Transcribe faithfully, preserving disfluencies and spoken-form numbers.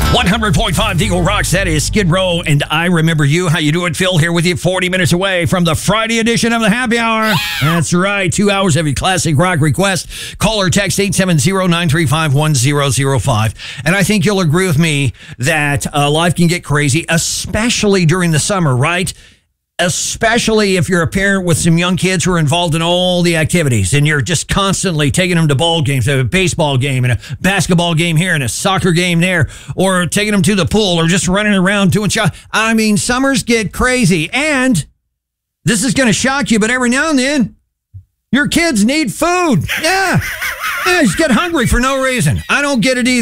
one hundred point five Eagle Rocks, that is Skid Row, and I Remember You. How you doing? Phil here with you, forty minutes away from the Friday edition of the Happy Hour. That's right, two hours of your classic rock request. Call or text eight seven zero, nine three five, one zero zero five. And I think you'll agree with me that uh, life can get crazy, especially during the summer, right? Especially if you're a parent with some young kids who are involved in all the activities and you're just constantly taking them to ball games, a baseball game and a basketball game here and a soccer game there, or taking them to the pool or just running around doing shot. I mean, summers get crazy. And this is going to shock you, but every now and then, your kids need food. Yeah. Yeah, just get hungry for no reason. I don't get it either.